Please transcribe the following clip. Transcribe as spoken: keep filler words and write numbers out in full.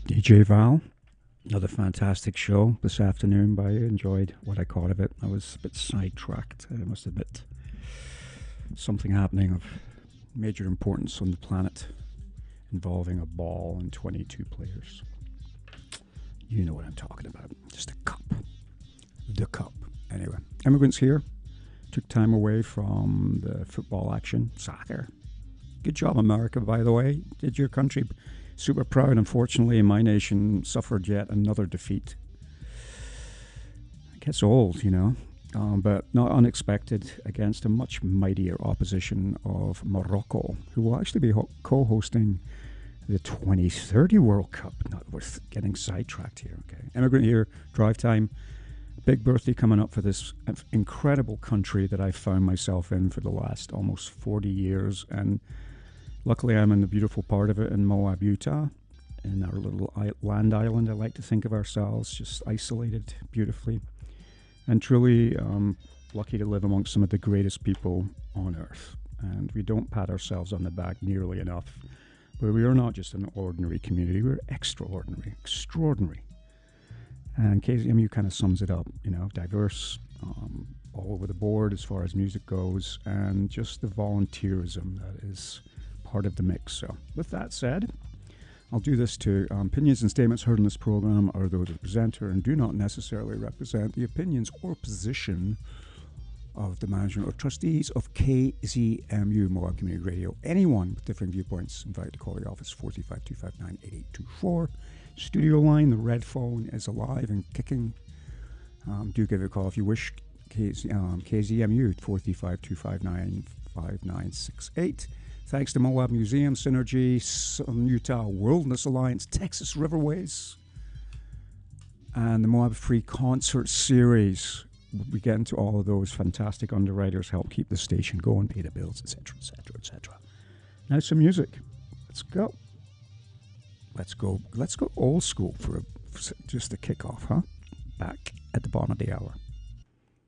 D J Val, another fantastic show this afternoon, but I enjoyed what I caught of it. I was a bit sidetracked, I must admit. Something happening of major importance on the planet involving a ball and twenty-two players. You know what I'm talking about. Just a cup. The cup. Anyway, immigrants here took time away from the football action, soccer. Good job, America, by the way. Did your country super proud. Unfortunately, my nation suffered yet another defeat. It gets old, you know, um, but not unexpected against a much mightier opposition of Morocco, who will actually be ho- co-hosting the twenty thirty World Cup. Not worth getting sidetracked here, okay? Immigrant here, drive time. Big birthday coming up for this incredible country that I found myself in for the last almost forty years. And luckily, I'm in the beautiful part of it in Moab, Utah, in our little land island. I like to think of ourselves just isolated beautifully. And truly um, lucky to live amongst some of the greatest people on earth. And we don't pat ourselves on the back nearly enough. But we are not just an ordinary community, we're extraordinary, extraordinary. And K Z M U kind of sums it up, you know, diverse, um, all over the board as far as music goes, and just the volunteerism that is part of the mix. So with that said, I'll do this too. Um, opinions and statements heard in this program are those of the presenter and do not necessarily represent the opinions or position of the management or trustees of K Z M U, Moab Community Radio. Anyone with different viewpoints invited to call the office, four three five, two five nine, eight eight two four. Studio line, the red phone is alive and kicking. Um, do give it a call if you wish. K Z, um, K Z M U, four three five, two five nine, five nine six eight. Thanks to Moab Museum, Synergy, Southern Utah Wilderness Alliance, Texas Riverways, and the Moab Free Concert Series. We get into all of those fantastic underwriters, help keep the station going, pay the bills, et cetera, et cetera, et cetera. Now some music. Let's go. Let's go. Let's go old school for, a, for just a kickoff, huh? Back at the bottom of the hour.